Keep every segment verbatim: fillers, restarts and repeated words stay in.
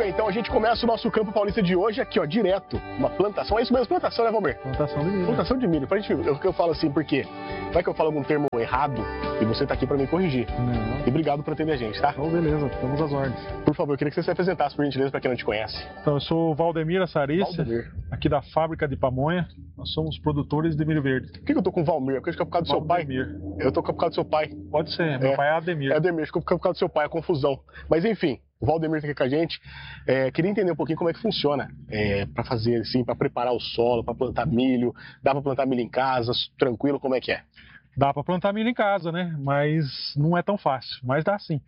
então a gente começa o nosso Campo Paulista de hoje aqui, ó, direto. Uma plantação, é isso mesmo, plantação, né, Valmir? Plantação de milho. Plantação de milho. Pra gente, eu, eu falo assim, porque vai que eu falo algum termo errado e você tá aqui pra me corrigir. Não. E obrigado por atender a gente, tá? Oh, beleza, estamos às ordens. Por favor, eu queria que você se apresentasse, por gentileza, pra quem não te conhece. Então, eu sou o Valdemir Assarice, Valdemir. aqui da fábrica de pamonha. Nós somos produtores de milho verde. Por que, que eu tô com o Valmir? Porque acho que é por causa do seu pai. Valdemir. Eu tô por causa do seu pai. Pode ser, meu É. pai é Ademir. É Ademir, acho que é por causa do seu pai, a confusão. Mas enfim, o Valdemir tá aqui com a gente. É, queria entender um pouquinho como é que funciona é, para fazer assim, para preparar o solo, para plantar milho. Dá para plantar milho em casa, tranquilo, como é que é? Dá para plantar milho em casa, né? Mas não é tão fácil, mas dá sim.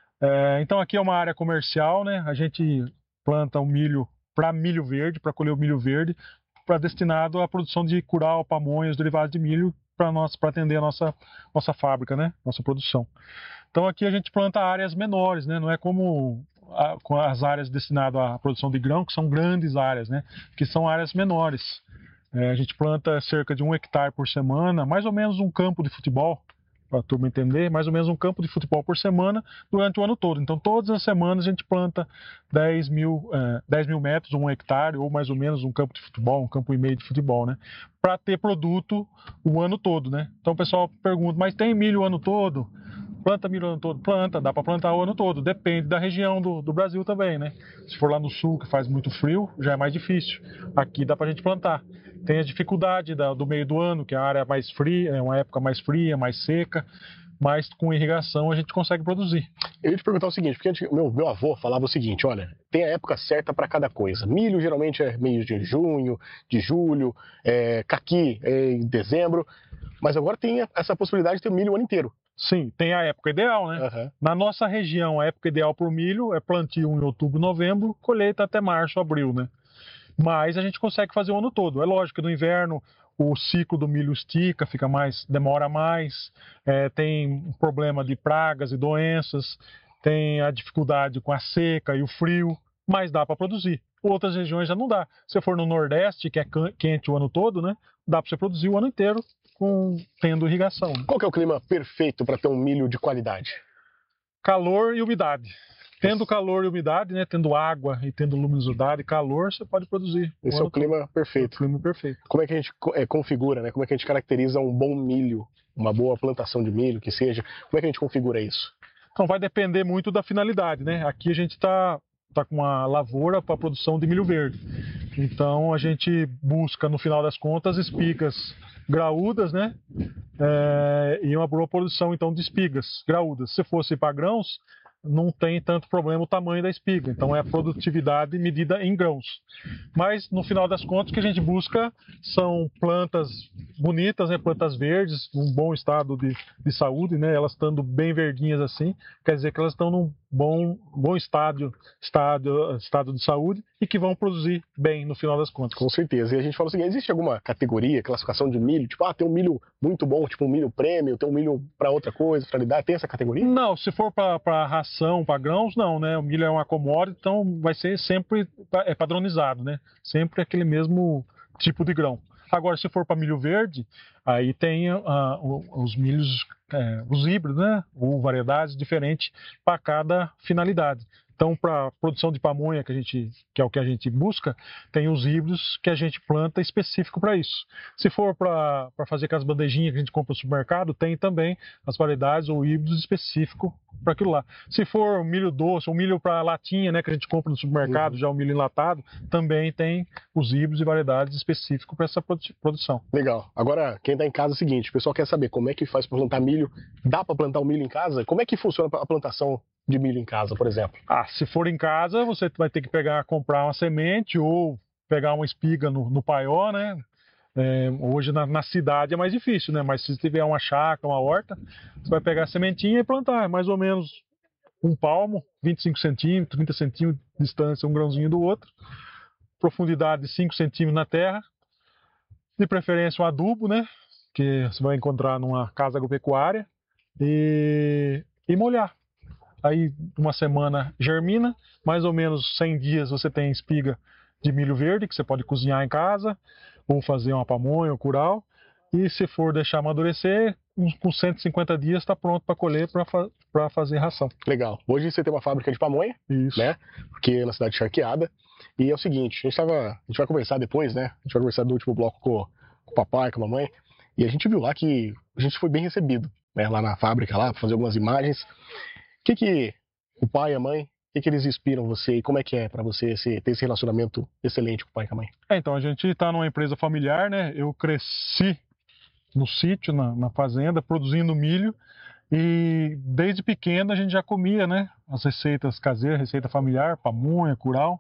É, então aqui é uma área comercial, né? A gente planta o milho para milho verde, para colher o milho verde, para destinado à produção de curau, pamonhas, derivados de milho para nós, para atender a nossa nossa fábrica, né? Nossa produção. Então aqui a gente planta áreas menores, né? Não é como a, com as áreas destinadas à produção de grão, que são grandes áreas, né? Que são áreas menores. É, a gente planta cerca de um hectare por semana, mais ou menos um campo de futebol, para a turma entender, mais ou menos um campo de futebol por semana durante o ano todo. Então todas as semanas a gente planta dez mil, é, dez mil metros, um hectare, ou mais ou menos um campo de futebol, um campo e meio de futebol, né? Para ter produto o ano todo, né? Então o pessoal pergunta, mas tem milho o ano todo? Planta milho o ano todo? Planta, dá para plantar o ano todo. Depende da região do, do Brasil também, né? Se for lá no sul, que faz muito frio, já é mais difícil. Aqui dá para a gente plantar. Tem a dificuldade da, do meio do ano, que a área é mais fria, é uma época mais fria, mais seca, mas com irrigação a gente consegue produzir. Eu ia te perguntar o seguinte, porque antes, meu, meu avô falava o seguinte, olha, tem a época certa para cada coisa. Milho geralmente é meio de junho, de julho, é, caqui é em dezembro, mas agora tem essa possibilidade de ter milho o ano inteiro. Sim, tem a época ideal, né? Uhum. Na nossa região, a época ideal para o milho é plantio em outubro, novembro, colheita até março, abril, né? Mas a gente consegue fazer o ano todo. É lógico que no inverno o ciclo do milho estica, fica mais, demora mais, é, tem um problema de pragas e doenças, tem a dificuldade com a seca e o frio, mas dá para produzir. Outras regiões já não dá. Se for no Nordeste, que é quente o ano todo, né? Dá para você produzir o ano inteiro com, tendo irrigação. Qual que é o clima perfeito para ter um milho de qualidade? Calor e umidade. Tendo calor e umidade, né, tendo água e tendo luminosidade e calor, você pode produzir. Esse é o clima todo. perfeito. É o clima perfeito. Como é que a gente é, configura, né? Como é que a gente caracteriza um bom milho, uma boa plantação de milho, que seja? Como é que a gente configura isso? Então vai depender muito da finalidade, né? Aqui a gente está tá com uma lavoura para produção de milho verde. Então a gente busca, no final das contas, espigas graúdas, né? É, e uma boa produção então de espigas graúdas. Se fosse para grãos, não tem tanto problema o tamanho da espiga, então é a produtividade medida em grãos. Mas no final das contas o que a gente busca são plantas bonitas, né, plantas verdes, num bom estado de, de saúde, né, elas estando bem verdinhas assim, quer dizer que elas estão num bom, bom estado, estado, estado de saúde e que vão produzir bem no final das contas. Com certeza. E a gente fala o seguinte, existe alguma categoria, classificação de milho? Tipo, ah, tem um milho muito bom, tipo um milho prêmio, tem um milho para outra coisa, para lidar, tem essa categoria? Não, se for para ração, para grãos, não, né? O milho é uma commodity, então vai ser sempre é padronizado, né? Sempre aquele mesmo tipo de grão. Agora, se for para milho verde, aí tem uh, os milhos, é, os híbridos, né? Ou variedades diferentes para cada finalidade. Então, para produção de pamonha, que, a gente, que é o que a gente busca, tem os híbridos que a gente planta específico para isso. Se for para fazer aquelas bandejinhas que a gente compra no supermercado, tem também as variedades ou híbridos específicos para aquilo lá. Se for milho doce ou milho para latinha, né, que a gente compra no supermercado, uhum. já o milho enlatado, também tem os híbridos e variedades específicos para essa produção. Legal. Agora, quem está em casa é o seguinte, o pessoal quer saber como é que faz para plantar milho. Dá para plantar o milho em casa? Como é que funciona a plantação de milho em casa, por exemplo? Ah, se for em casa, você vai ter que pegar, comprar uma semente ou pegar uma espiga no, no paiol, né? É, hoje na, na cidade é mais difícil, né? Mas se tiver uma chácara, uma horta, você vai pegar a sementinha e plantar, mais ou menos um palmo, vinte e cinco centímetros, trinta centímetros de distância, um grãozinho do outro, profundidade de cinco centímetros na terra, de preferência um adubo, né? Que você vai encontrar numa casa agropecuária, e, e molhar. Aí uma semana germina, mais ou menos cem dias você tem espiga de milho verde, que você pode cozinhar em casa, ou fazer uma pamonha ou curau. E se for deixar amadurecer, uns- com cento e cinquenta dias está pronto para colher, para fa fazer ração. Legal. Hoje você tem uma fábrica de pamonha, Isso. né? Porque é na cidade de Charqueada. E é o seguinte, a gente, tava, a gente vai conversar depois, né? A gente vai conversar do último bloco com, com o papai, com a mamãe. E a gente viu lá que a gente foi bem recebido, né? Lá na fábrica, lá, pra fazer algumas imagens. O que que o pai e a mãe, o que que eles inspiram você? E como é que é para você esse, ter esse relacionamento excelente com o pai e com a mãe? É, então, a gente está numa empresa familiar, né? Eu cresci no sítio, na, na fazenda, produzindo milho. E desde pequeno a gente já comia, né? As receitas caseiras, receita familiar, pamonha, curau.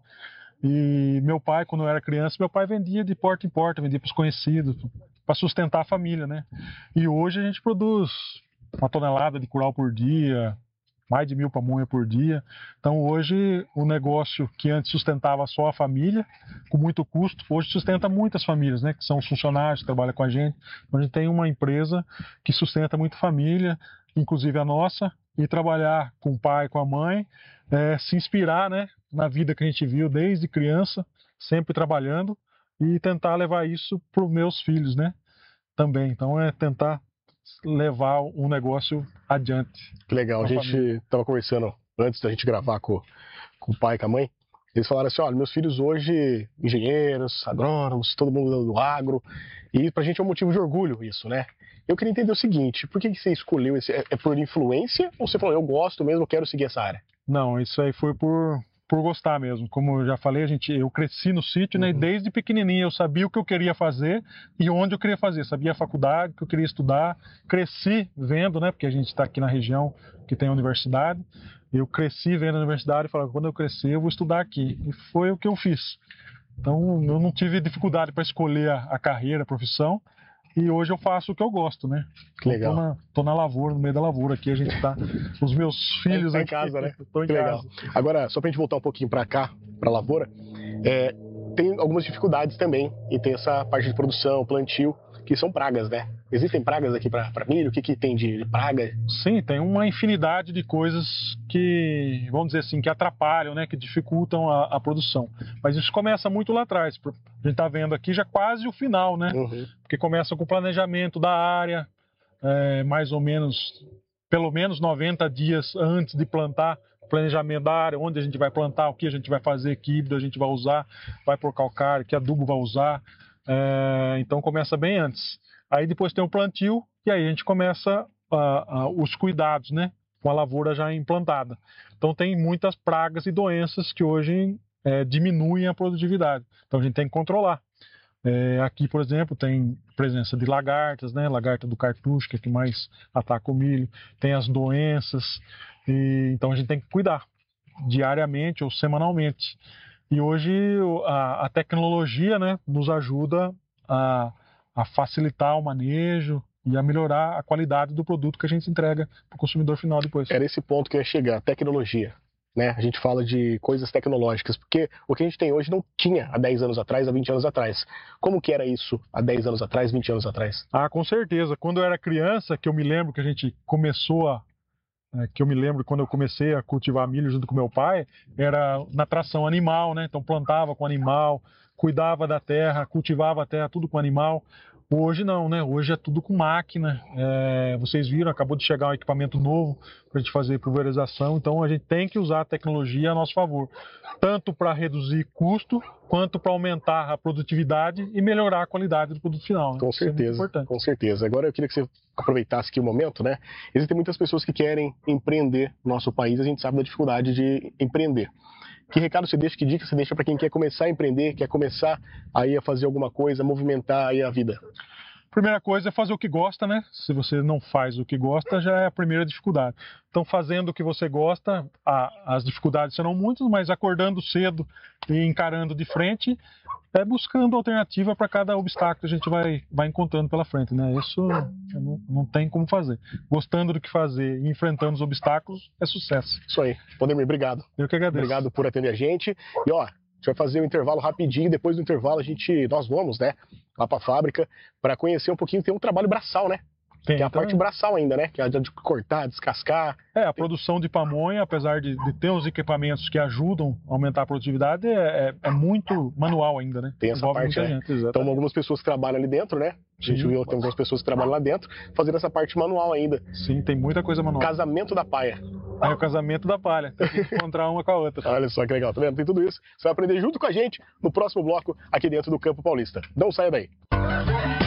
E meu pai, quando eu era criança, meu pai vendia de porta em porta, vendia para os conhecidos, para sustentar a família, né? E hoje a gente produz uma tonelada de curau por dia, mais de mil pamonha por dia. Então hoje o negócio que antes sustentava só a família, com muito custo, hoje sustenta muitas famílias, né? Que são os funcionários que trabalham com a gente. Então a gente tem uma empresa que sustenta muita família, inclusive a nossa, e trabalhar com o pai, com a mãe, é, se inspirar, né, na vida que a gente viu desde criança, sempre trabalhando, e tentar levar isso para os meus filhos, né, também. Então é tentar levar o negócio adiante. Que legal, a gente estava conversando antes da gente gravar com, com o pai e com a mãe. Eles falaram assim, olha, meus filhos hoje, engenheiros, agrônomos, todo mundo do agro, e pra gente é um motivo de orgulho isso, né? Eu queria entender o seguinte, por que que você escolheu esse, é, é por influência, ou você falou, eu gosto mesmo, eu quero seguir essa área? Não, isso aí foi por, por gostar mesmo. Como eu já falei, a gente, eu cresci no sítio, né? E desde pequenininho eu sabia o que eu queria fazer e onde eu queria fazer. Sabia a faculdade, que eu queria estudar. Cresci vendo, né? Porque a gente está aqui na região que tem a universidade. Eu cresci vendo a universidade e falava, quando eu crescer eu vou estudar aqui. E foi o que eu fiz. Então eu não tive dificuldade para escolher a, a carreira, a profissão. E hoje eu faço o que eu gosto, né? Que legal. Tô na, tô na lavoura, no meio da lavoura aqui, a gente tá. Os meus filhos tá em aqui, casa, né? Tô em que casa. legal. Agora, só pra gente voltar um pouquinho pra cá, pra lavoura, é, tem algumas dificuldades também. E tem essa parte de produção, plantio, que são pragas, né? Existem pragas aqui para milho? O que, que tem de praga? Sim, tem uma infinidade de coisas que, vamos dizer assim, que atrapalham, né, que dificultam a, a produção. Mas isso começa muito lá atrás. A gente está vendo aqui já quase o final, né? Uhum. Porque começa com o planejamento da área, é, mais ou menos, pelo menos noventa dias antes de plantar, planejamento da área, onde a gente vai plantar, o que a gente vai fazer, que híbrido a gente vai usar, vai por calcário, que adubo vai usar. É, então começa bem antes. Aí depois tem o plantio, e aí a gente começa uh, uh, os cuidados, né? Com a lavoura já implantada. Então tem muitas pragas e doenças que hoje é, diminuem a produtividade. Então a gente tem que controlar. É, aqui, por exemplo, tem presença de lagartas, né? Lagarta do cartucho, que é que mais ataca o milho. Tem as doenças. E, então a gente tem que cuidar diariamente ou semanalmente. E hoje a, a tecnologia, né, nos ajuda a, a facilitar o manejo e a melhorar a qualidade do produto que a gente entrega para o consumidor final depois. Era esse ponto que eu ia chegar, tecnologia. Né? A gente fala de coisas tecnológicas, porque o que a gente tem hoje não tinha há dez anos atrás, há vinte anos atrás. Como que era isso há dez anos atrás, vinte anos atrás? Ah, com certeza. Quando eu era criança, que eu me lembro que a gente começou a É, que eu me lembro quando eu comecei a cultivar milho junto com meu pai, era na tração animal, né? Então plantava com animal, cuidava da terra, cultivava a terra, tudo com animal. Hoje não, né? Hoje é tudo com máquina. É, vocês viram, acabou de chegar um equipamento novo para a gente fazer pulverização. Então a gente tem que usar a tecnologia a nosso favor, tanto para reduzir custo, quanto para aumentar a produtividade e melhorar a qualidade do produto final. Né? Com certeza, é com certeza. Agora eu queria que você aproveitasse aqui o momento, né? Existem muitas pessoas que querem empreender no nosso país, a gente sabe da dificuldade de empreender. Que recado você deixa, que dica você deixa para quem quer começar a empreender, quer começar aí a fazer alguma coisa, movimentar aí a vida? Primeira coisa é fazer o que gosta, né? Se você não faz o que gosta, já é a primeira dificuldade. Então, fazendo o que você gosta, a, as dificuldades serão muitas, mas acordando cedo e encarando de frente, é buscando alternativa para cada obstáculo que a gente vai, vai encontrando pela frente, né? Isso não, não tem como fazer. Gostando do que fazer e enfrentando os obstáculos, é sucesso. Isso aí. Podemir, obrigado. Eu que agradeço. Obrigado por atender a gente. E ó, a gente vai fazer um intervalo rapidinho, depois do intervalo a gente, nós vamos, né, lá para a fábrica, para conhecer um pouquinho, tem um trabalho braçal, né? Tem, que é a então, parte braçal ainda, né? Que é a de cortar, descascar. É, a produção de pamonha, apesar de, de ter os equipamentos que ajudam a aumentar a produtividade, é, é, é muito manual ainda, né? Tem essa Envolve parte, muita né? gente, exatamente. Então, algumas pessoas que trabalham ali dentro, né? A gente Sim. viu, tem algumas pessoas que trabalham lá dentro, fazendo essa parte manual ainda. Sim, tem muita coisa manual. Casamento da paia. É o casamento da palha, tem que encontrar uma com a outra. Olha só que legal, tá vendo? Tem tudo isso. Você vai aprender junto com a gente no próximo bloco aqui dentro do Campo Paulista. Não saia daí.